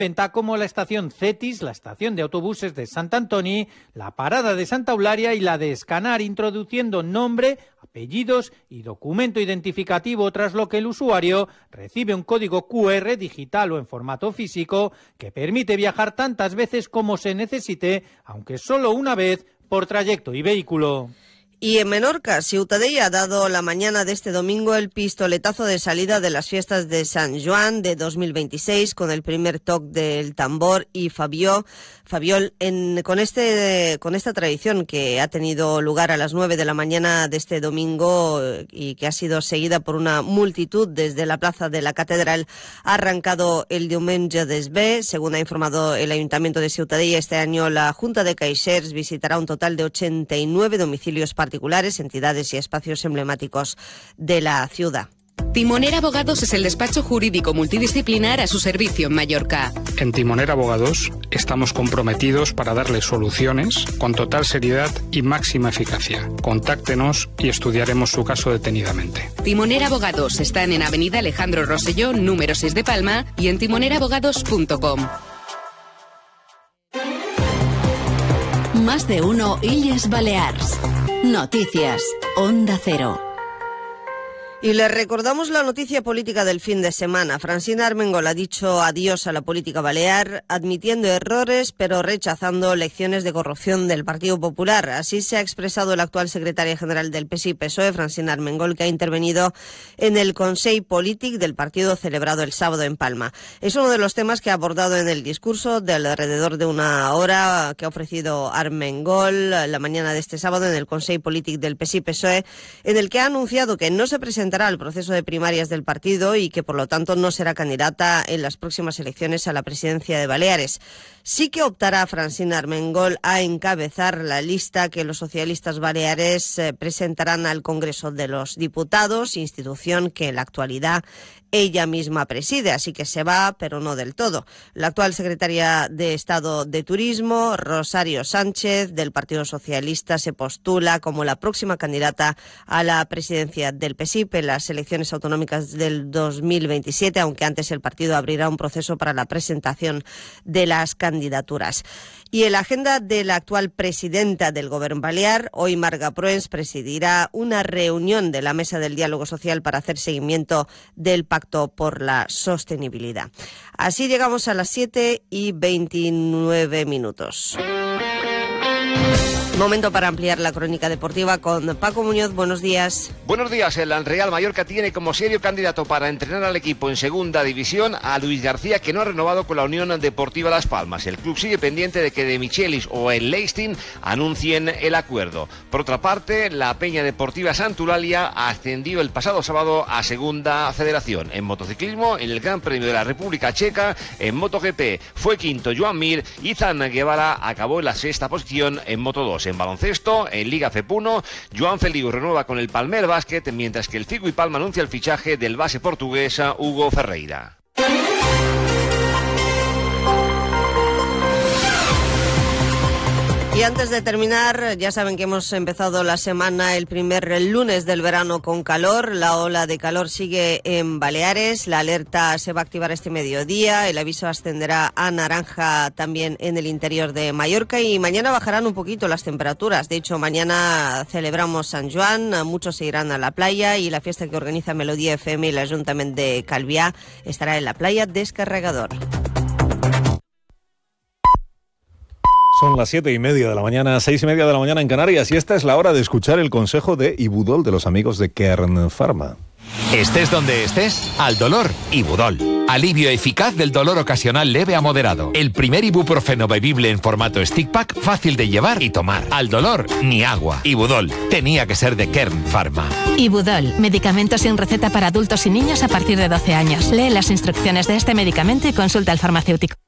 venta como la estación Cetis, la estación de autobuses de Sant Antoni, la parada de Santa Eulalia y la de Escanar, introduciendo nombre, apellidos y documento identificativo, tras lo que el usuario recibe un código QR digital o en formato físico que permite viajar tantas veces como se necesite, aunque solo una vez por trayecto y vehículo. Y en Menorca, Ciutadella ha dado la mañana de este domingo el pistoletazo de salida de las fiestas de San Joan de 2026 con el primer toque del tambor y Fabiol con esta tradición que ha tenido lugar a las 9 de la mañana de este domingo y que ha sido seguida por una multitud desde la plaza de la Catedral. Ha arrancado el diumenge d'Esbé. Según ha informado el Ayuntamiento de Ciutadella, este año la Junta de Caixers visitará un total de 89 domicilios particulares, entidades y espacios emblemáticos de la ciudad. Timoner Abogados es el despacho jurídico multidisciplinar a su servicio en Mallorca. En Timoner Abogados estamos comprometidos para darle soluciones con total seriedad y máxima eficacia. Contáctenos y estudiaremos su caso detenidamente. Timoner Abogados están en Avenida Alejandro Rosselló, número 6 de Palma, y en timonerabogados.com. Más de uno Illes Balears. Noticias. Onda Cero. Y les recordamos la noticia política del fin de semana. Francina Armengol ha dicho adiós a la política balear, admitiendo errores, pero rechazando lecciones de corrupción del Partido Popular. Así se ha expresado la actual secretaria general del PSI-PSOE, Francina Armengol, que ha intervenido en el Consell Polític del partido celebrado el sábado en Palma. Es uno de los temas que ha abordado en el discurso de alrededor de una hora que ha ofrecido Armengol la mañana de este sábado en el Consell Polític del PSI-PSOE, en el que ha anunciado que no se presentará al proceso de primarias del partido y que por lo tanto no será candidata en las próximas elecciones a la presidencia de Baleares. Sí que optará Francina Armengol a encabezar la lista que los socialistas baleares presentarán al Congreso de los Diputados, institución que en la actualidad ella misma preside, así que se va, pero no del todo. La actual secretaria de Estado de Turismo, Rosario Sánchez, del Partido Socialista, se postula como la próxima candidata a la presidencia del PSIP en las elecciones autonómicas del 2027, aunque antes el partido abrirá un proceso para la presentación de las candidaturas. Y en la agenda de la actual presidenta del Govern Balear, hoy Marga Proens presidirá una reunión de la Mesa del Diálogo Social para hacer seguimiento del Pacto por la Sostenibilidad. Así llegamos a las 7:29. Momento para ampliar la crónica deportiva con Paco Muñoz. Buenos días. Buenos días. El Real Mallorca tiene como serio candidato para entrenar al equipo en segunda división a Luis García, que no ha renovado con la Unión Deportiva Las Palmas. El club sigue pendiente de que De Michelis o el Leistin anuncien el acuerdo. Por otra parte, la Peña Deportiva Santulalia ascendió el pasado sábado a Segunda Federación. En motociclismo, en el Gran Premio de la República Checa, en MotoGP fue quinto Joan Mir y Zan Guevara acabó en la sexta posición en Moto2. En baloncesto, en Liga FEP1, Joan Feliu renueva con el Palmer Basket, mientras que el Figo y Palma anuncia el fichaje del base portugués Hugo Ferreira. Y antes de terminar, ya saben que hemos empezado la semana, el primer lunes del verano, con calor. La ola de calor sigue en Baleares. La alerta se va a activar este mediodía. El aviso ascenderá a naranja también en el interior de Mallorca. Y mañana bajarán un poquito las temperaturas. De hecho, mañana celebramos San Joan. Muchos se irán a la playa y la fiesta que organiza Melodía FM y el Ayuntamiento de Calviá estará en la playa Descarregador. Son las 7:30 de la mañana, 6:30 de la mañana en Canarias, y esta es la hora de escuchar el consejo de Ibudol de los amigos de Kern Pharma. Estés donde estés, al dolor, Ibudol. Alivio eficaz del dolor ocasional leve a moderado. El primer ibuprofeno bebible en formato stick pack, fácil de llevar y tomar. Al dolor, ni agua. Ibudol, tenía que ser de Kern Pharma. Ibudol, medicamento sin receta para adultos y niños a partir de 12 años. Lee las instrucciones de este medicamento y consulta al farmacéutico.